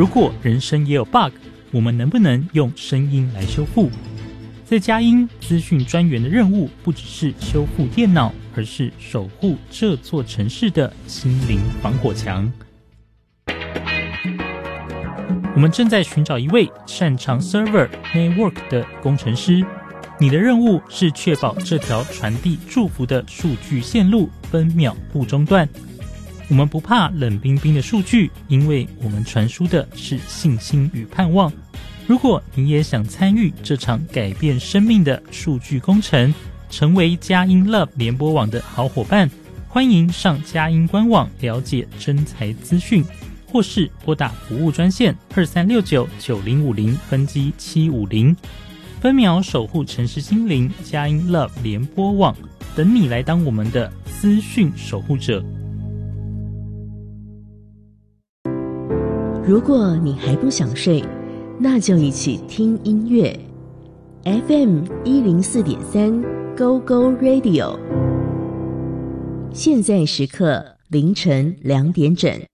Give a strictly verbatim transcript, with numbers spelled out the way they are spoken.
如果人生也有 bug， 我们能不能用声音来修复？在佳音资讯专员的任务不只是修复电脑，而是守护这座城市的心灵防火墙。我们正在寻找一位擅长 server network 的工程师，你的任务是确保这条传递祝福的数据线路分秒不中断。我们不怕冷冰冰的数据，因为我们传输的是信心与盼望。如果你也想参与这场改变生命的数据工程，成为佳音 Love 联播网的好伙伴，欢迎上佳音官网了解征才资讯，或是拨打服务专线二三六九九零五零分机七五零，分秒守护城市心灵，佳音 Love 联播网，等你来当我们的资讯守护者。 如果你还不想睡，那就一起听音乐 F M 一零四点三 Go Go Radio， 现在时刻凌晨两点整。